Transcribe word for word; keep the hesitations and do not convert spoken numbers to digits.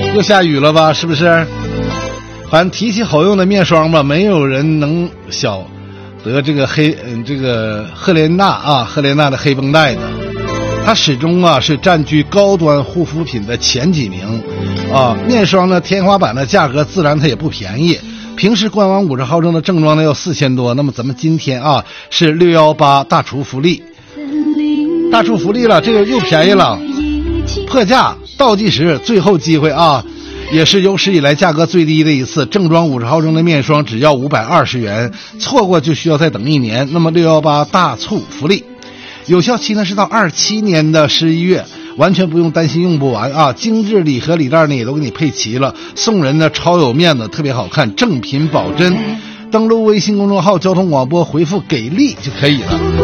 又下雨了吧？是不是？反正提起好用的面霜吧，没有人能晓得这个黑嗯这个赫莲娜啊，赫莲娜的黑绷带的，它始终啊是占据高端护肤品的前几名啊。面霜呢，天花板的价格自然它也不便宜。平时官网五十毫升的正装呢要四千多，那么咱们今天啊是六一八大厨福利，大厨福利了，这个又便宜了，破价倒计时最后机会啊，也是有史以来价格最低的一次，正装五十毫升的面霜只要五百二十元，错过就需要再等一年。那么六一八大促福利有效期呢是到二七年的十一月，完全不用担心用不完啊！精致礼盒礼袋呢也都给你配齐了，送人呢超有面子，特别好看，正品保真。登录微信公众号交通广播，回复给力就可以了。